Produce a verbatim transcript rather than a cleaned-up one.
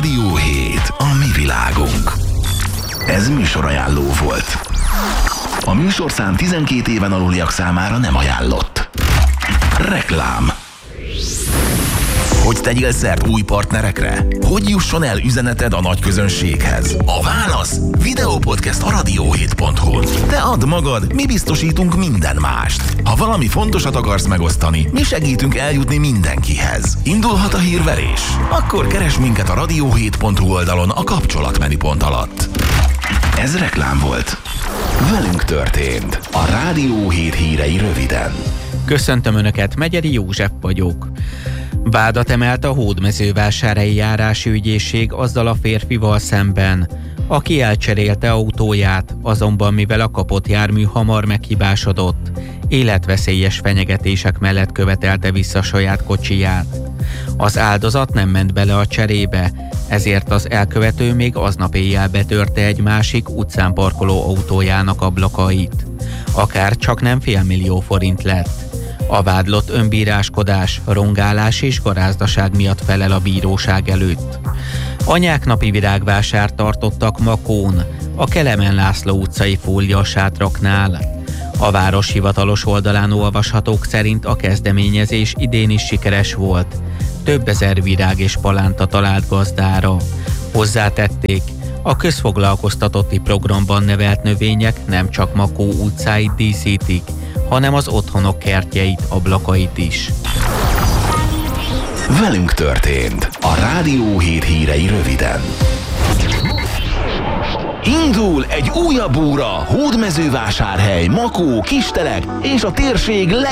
Rádió hét, a mi világunk. Ez műsorajánló volt. A műsorszám tizenkét éven aluliak számára nem ajánlott. Reklám. Hogy tegyél szert új partnerekre? Hogy jusson el üzeneted a nagy közönséghez? A válasz? Videópodcast a radióhét pont hu. Te add magad, mi biztosítunk minden mást. Ha valami fontosat akarsz megosztani, mi segítünk eljutni mindenkihez. Indulhat a hírverés? Akkor keresd minket a radióhét pont hu oldalon a kapcsolatmenüpont alatt. Ez reklám volt. Velünk történt. A Rádió hét hírei röviden. Köszöntöm Önöket, Megyeri József vagyok. Vádat emelt a Hódmezővásárhelyi járási ügyészség azzal a férfival szemben, aki elcserélte autóját, azonban mivel a kapott jármű hamar meghibásodott, életveszélyes fenyegetések mellett követelte vissza saját kocsiját. Az áldozat nem ment bele a cserébe, ezért az elkövető még aznap éjjel betörte egy másik utcán parkoló autójának ablakait. Akár csak nem félmillió forint lett. A vádlott önbíráskodás, rongálás és garázdaság miatt felel a bíróság előtt. Anyák napi virágvásárt tartottak Makón, a Kelemen László utcai Fólia sátraknál. A város hivatalos oldalán olvashatók szerint a kezdeményezés idén is sikeres volt. Több ezer virág és palánta talált gazdára. Hozzátették, a közfoglalkoztatotti programban nevelt növények nem csak Makó utcáit díszítik, hanem az otthonok kertjeit, ablakait is. Velünk történt. A Rádió hét hírei röviden. Indul egy újabb óra Hódmezővásárhely, Makó, Kistelek és a térség leg